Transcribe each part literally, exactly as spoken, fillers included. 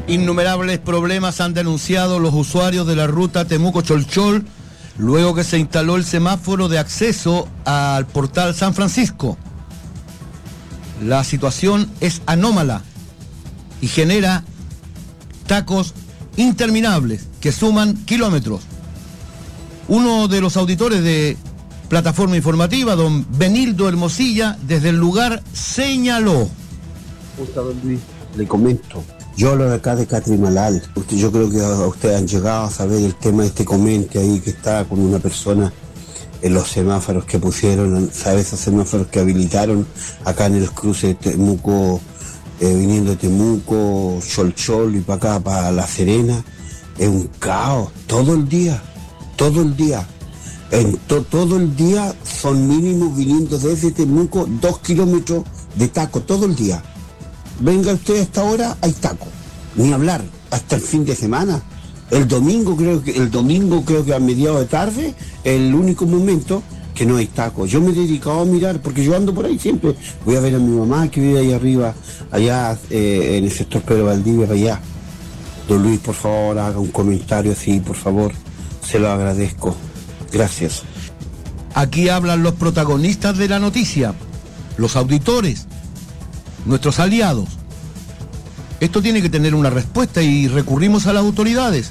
Innumerables problemas han denunciado los usuarios de la ruta Temuco-Cholchol luego que se instaló el semáforo de acceso al portal San Francisco. La situación es anómala y genera tacos interminables que suman kilómetros. Uno de los auditores de Plataforma Informativa, don Benildo Hermosilla, desde el lugar señaló. Don Luis, le comento. Yo lo de acá de Catrimalal, yo creo que ustedes han llegado a saber el tema de este comente ahí que está con una persona en los semáforos que pusieron, ¿sabes? Esos semáforos que habilitaron acá en el cruce de Temuco, eh, viniendo de Temuco, Cholchol y para acá, para La Serena. Es un caos, todo el día, todo el día. En to, todo el día son mínimos viniendo desde Temuco dos kilómetros de taco, todo el día. Venga usted a esta hora, hay taco. Ni hablar, hasta el fin de semana. El domingo creo que, el domingo creo que a mediados de tarde, el único momento que no hay taco. Yo me he dedicado a mirar, porque yo ando por ahí siempre. Voy a ver a mi mamá que vive ahí arriba, allá eh, en el sector Pedro Valdivia, para allá. Don Luis, por favor, haga un comentario así, por favor. Se lo agradezco. Gracias. Aquí hablan los protagonistas de la noticia, los auditores, nuestros aliados. Esto tiene que tener una respuesta y recurrimos a las autoridades.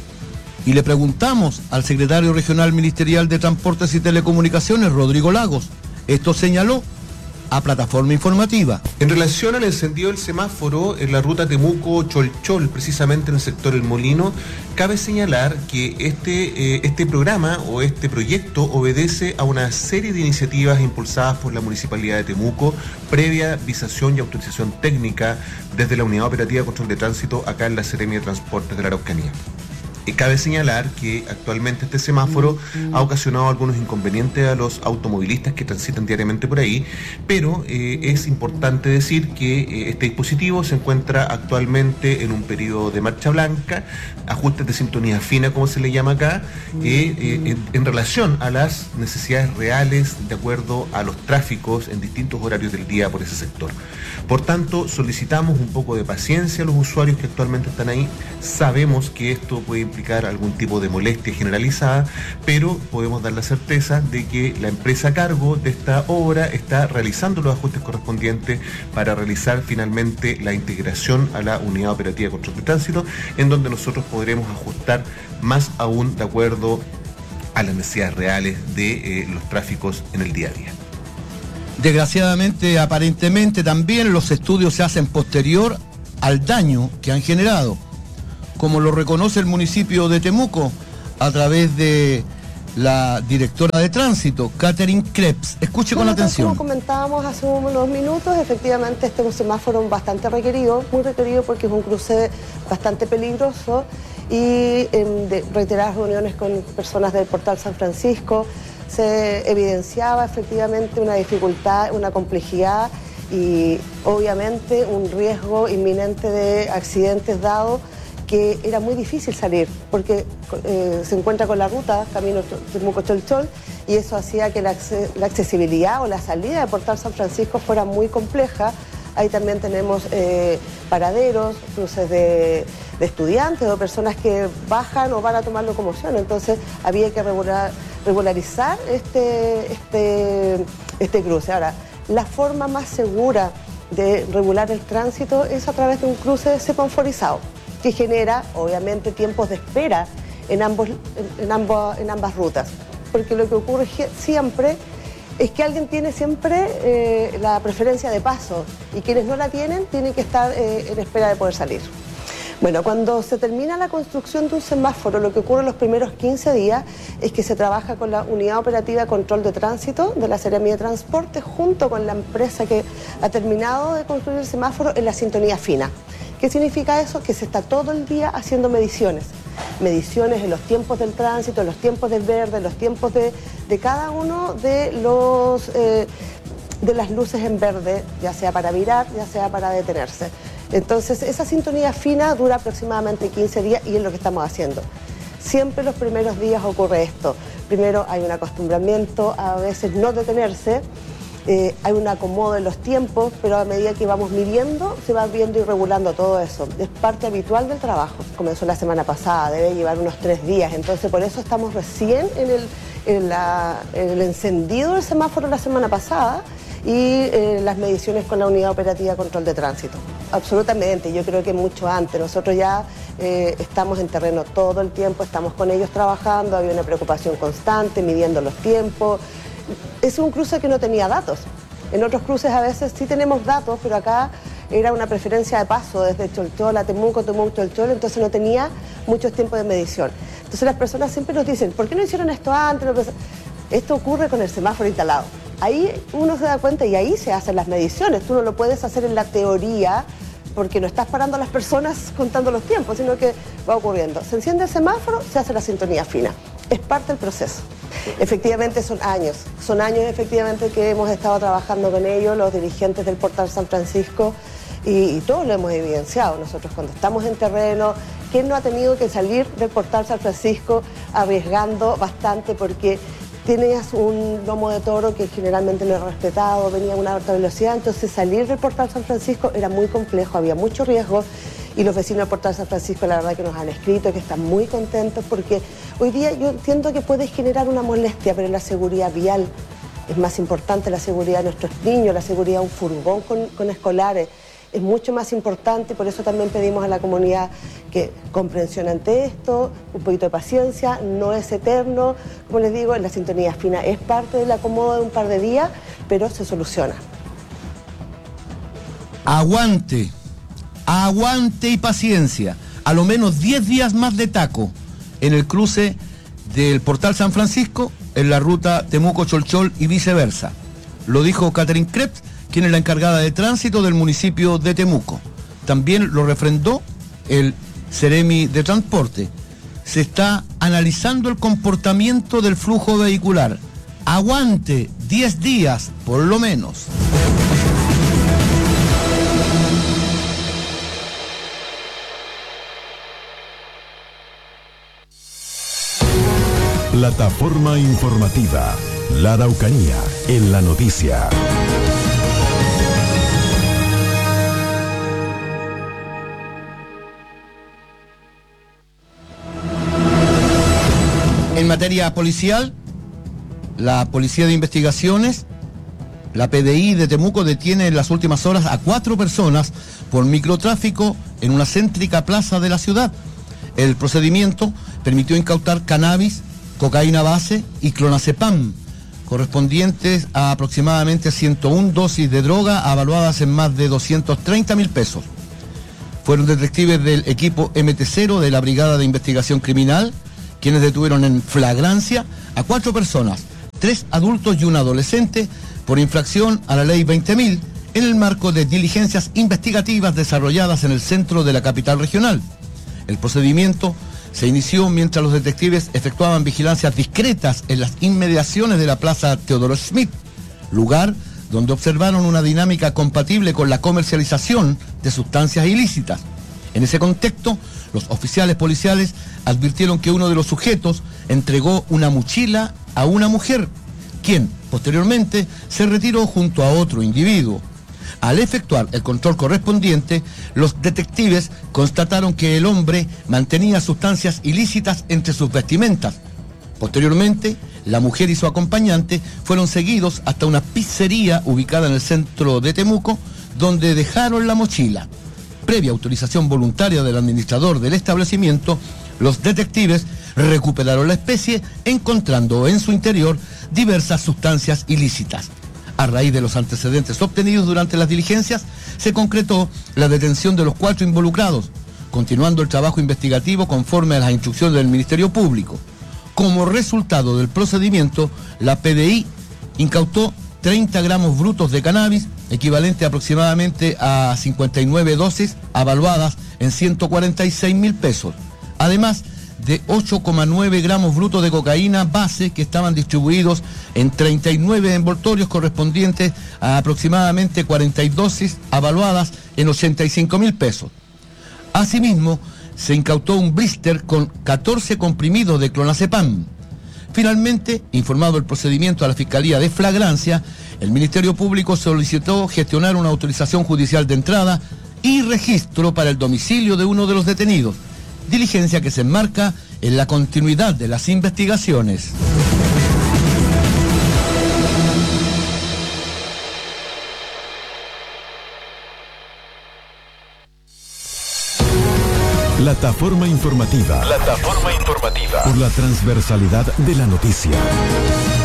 Y le preguntamos al secretario regional ministerial de Transportes y Telecomunicaciones, Rodrigo Lagos. Esto señaló a Plataforma Informativa. En relación al encendido del semáforo en la ruta Temuco-Cholchol, precisamente en el sector El Molino, cabe señalar que este, eh, este programa o este proyecto obedece a una serie de iniciativas impulsadas por la Municipalidad de Temuco, previa visación y autorización técnica desde la Unidad Operativa de Control de Tránsito acá en la Seremia de Transportes de la Araucanía. Y cabe señalar que actualmente este semáforo ha ocasionado algunos inconvenientes a los automovilistas que transitan diariamente por ahí, pero eh, es importante decir que eh, este dispositivo se encuentra actualmente en un periodo de marcha blanca, ajustes de sintonía fina, como se le llama acá, eh, eh, en, en relación a las necesidades reales de acuerdo a los tráficos en distintos horarios del día por ese sector. Por tanto, solicitamos un poco de paciencia a los usuarios que actualmente están ahí. Sabemos que esto puede implicar algún tipo de molestia generalizada, pero podemos dar la certeza de que la empresa a cargo de esta obra está realizando los ajustes correspondientes para realizar finalmente la integración a la Unidad Operativa de Control de Tránsito, en donde nosotros podremos ajustar más aún de acuerdo a las necesidades reales de eh, los tráficos en el día a día. Desgraciadamente, aparentemente también los estudios se hacen posterior al daño que han generado, como lo reconoce el municipio de Temuco a través de la directora de tránsito, Catherine Krebs. Escuche bueno, con atención. Como comentábamos hace unos minutos, efectivamente este es un semáforo bastante requerido, muy requerido porque es un cruce bastante peligroso y en de reiteradas reuniones con personas del portal San Francisco se evidenciaba efectivamente una dificultad, una complejidad y obviamente un riesgo inminente de accidentes dado que era muy difícil salir porque eh, se encuentra con la ruta camino Temuco-Cholchol y eso hacía que la, la accesibilidad o la salida de Portal San Francisco fuera muy compleja. Ahí también tenemos eh, paraderos, cruces de, de estudiantes o personas que bajan o van a tomar locomoción, entonces había que regular, regularizar este, este, este cruce. Ahora, la forma más segura de regular el tránsito es a través de un cruce semanforizado, que genera, obviamente, tiempos de espera en, ambos, en, en, ambos, en ambas rutas. Porque lo que ocurre siempre es que alguien tiene siempre eh, la preferencia de paso y quienes no la tienen tienen que estar eh, en espera de poder salir. Bueno, cuando se termina la construcción de un semáforo, lo que ocurre en los primeros quince días es que se trabaja con la Unidad Operativa de Control de Tránsito de la Seremia de Transporte junto con la empresa que ha terminado de construir el semáforo en la sintonía fina. ¿Qué significa eso? Que se está todo el día haciendo mediciones. Mediciones en los tiempos del tránsito, en los tiempos del verde, en los tiempos de, de cada uno de, los, eh, de las luces en verde, ya sea para virar, ya sea para detenerse. Entonces, esa sintonía fina dura aproximadamente quince días y es lo que estamos haciendo. Siempre los primeros días ocurre esto. Primero hay un acostumbramiento a veces no detenerse Eh, hay un acomodo en los tiempos, pero a medida que vamos midiendo, se va viendo y regulando todo eso. Es parte habitual del trabajo. Comenzó la semana pasada, debe llevar unos tres días, entonces por eso estamos recién en el, en la, en el encendido del semáforo la semana pasada y eh, las mediciones con la Unidad Operativa de Control de Tránsito. Absolutamente, yo creo que mucho antes. Nosotros ya eh, estamos en terreno todo el tiempo, estamos con ellos trabajando, había una preocupación constante, midiendo los tiempos. Es un cruce que no tenía datos. En otros cruces a veces sí tenemos datos, pero acá era una preferencia de paso desde Cholchol a Temuco, Temuco, Cholchol, entonces no tenía muchos tiempos de medición. Entonces las personas siempre nos dicen, ¿por qué no hicieron esto antes? Esto ocurre con el semáforo instalado. Ahí uno se da cuenta y ahí se hacen las mediciones. Tú no lo puedes hacer en la teoría porque no estás parando a las personas contando los tiempos, sino que va ocurriendo. Se enciende el semáforo, se hace la sintonía fina. Es parte del proceso. Efectivamente son años, son años efectivamente que hemos estado trabajando con ellos, los dirigentes del Portal San Francisco, y, y todos lo hemos evidenciado. Nosotros cuando estamos en terreno, ¿quién no ha tenido que salir del Portal San Francisco arriesgando bastante porque tenías un lomo de toro que generalmente no era respetado, venía a una alta velocidad, entonces salir del Portal San Francisco era muy complejo, había mucho riesgo, y los vecinos del Portal San Francisco la verdad que nos han escrito que están muy contentos porque hoy día yo entiendo que puede generar una molestia, pero la seguridad vial es más importante, la seguridad de nuestros niños, la seguridad de un furgón con, con escolares es mucho más importante, y por eso también pedimos a la comunidad que comprensión ante esto, un poquito de paciencia, no es eterno, como les digo, la sintonía fina es parte del acomodo de un par de días, pero se soluciona. Aguante, aguante y paciencia, a lo menos diez días más de taco en el cruce del Portal San Francisco en la ruta Temuco-Cholchol y viceversa. Lo dijo Catherine Krebs, quien es la encargada de tránsito del municipio de Temuco. También lo refrendó el Seremi de Transporte. Se está analizando el comportamiento del flujo vehicular. Aguante diez días, por lo menos. Plataforma informativa, La Araucanía en la noticia. En materia policial, la Policía de Investigaciones, la P D I de Temuco, detiene en las últimas horas a cuatro personas por microtráfico en una céntrica plaza de la ciudad. El procedimiento permitió incautar cannabis, cocaína base y clonazepam, correspondientes a aproximadamente ciento una dosis de droga avaluadas en más de doscientos treinta mil pesos. Fueron detectives del equipo M T cero de la Brigada de Investigación Criminal quienes detuvieron en flagrancia a cuatro personas, tres adultos y un adolescente, por infracción a la ley veinte mil en el marco de diligencias investigativas desarrolladas en el centro de la capital regional. El procedimiento se inició mientras los detectives efectuaban vigilancias discretas en las inmediaciones de la Plaza Teodoro Schmidt, lugar donde observaron una dinámica compatible con la comercialización de sustancias ilícitas. En ese contexto, los oficiales policiales advirtieron que uno de los sujetos entregó una mochila a una mujer, quien posteriormente se retiró junto a otro individuo. Al efectuar el control correspondiente, los detectives constataron que el hombre mantenía sustancias ilícitas entre sus vestimentas. Posteriormente, la mujer y su acompañante fueron seguidos hasta una pizzería ubicada en el centro de Temuco, donde dejaron la mochila. Previa autorización voluntaria del administrador del establecimiento, los detectives recuperaron la especie, encontrando en su interior diversas sustancias ilícitas. A raíz de los antecedentes obtenidos durante las diligencias, se concretó la detención de los cuatro involucrados, continuando el trabajo investigativo conforme a las instrucciones del Ministerio Público. Como resultado del procedimiento, la P D I incautó treinta gramos brutos de cannabis, equivalente aproximadamente a cincuenta y nueve dosis, avaluadas en ciento cuarenta y seis mil pesos. Además de ocho coma nueve gramos brutos de cocaína base que estaban distribuidos en treinta y nueve envoltorios correspondientes a aproximadamente cuarenta y dosis, avaluadas en ochenta y cinco mil pesos. Asimismo, se incautó un blister con catorce comprimidos de clonazepam. Finalmente, informado el procedimiento a la Fiscalía de Flagrancia, el Ministerio Público solicitó gestionar una autorización judicial de entrada y registro para el domicilio de uno de los detenidos, diligencia que se enmarca en la continuidad de las investigaciones. Plataforma informativa. Plataforma informativa. Por la transversalidad de la noticia.